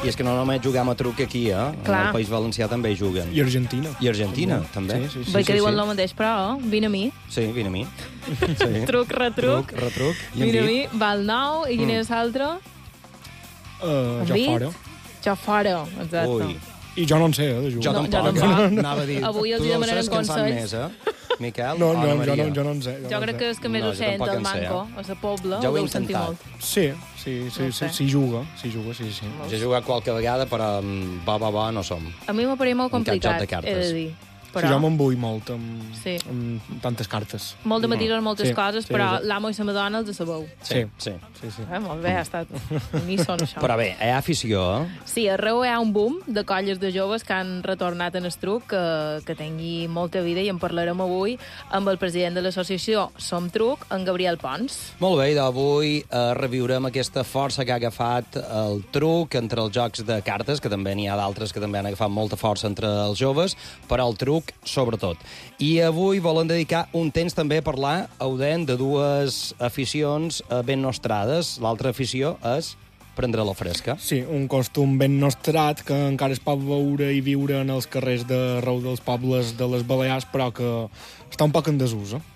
I és que no només juguem a truc aquí, En el País Valencià també hi juguen. I Argentina. I Argentina, també. Sí. Veig que diuen el mateix, però, vine a mi. Sí, vine a mi. Sí. Truc, retruc. Retruc. Vine a mi, val 9, i quin és l'altre? Jo fora. Jo fora, exacte. Ui. I jo no en sé, de jugar. Jo No, tampoc. jo tampoc. Anava a dir, Avui els tu hi demanarem saps que en saps consells. més, Miquel? No, Ana Maria? jo no en sé. Jo crec que és que més No, ho jo sent tampoc el en sé, manco, a la pobla, Ja ho he deu sentir intentat. molt. Sí, No sé. s'hi juga, sí. Jo he jugat qualque vegada, però bo no som. A mi m'ho pareix molt En cap joc complicat, de cartes. he de dir. Sí, jo m'en vull molt amb, Sí. amb tantes cartes. Molt de matisos, moltes Sí, coses, sí, però sí. l'amo i la madona els sabeu. Sí. Molt bé, ha estat uníson, això. Però bé, hi ha afició, Sí, arreu hi ha un boom de colles de joves que han retornat en el truc, que tingui molta vida, i en parlarem avui amb el president de l'associació Som Truc, en Gabriel Pons. Molt bé, i d'avui reviurem aquesta força que ha agafat el truc entre els jocs de cartes, que també n'hi ha d'altres que també han agafat molta força entre els joves, però el truc sobretot. I avui volen dedicar un temps també a parlar, Audent, de dues aficions ben nostrades. L'altra afició és prendre la fresca. Sí, un costum ben nostrat que encara es pot veure i viure en els carrers d'arreu dels pobles de les Balears, però que està un poc en desús,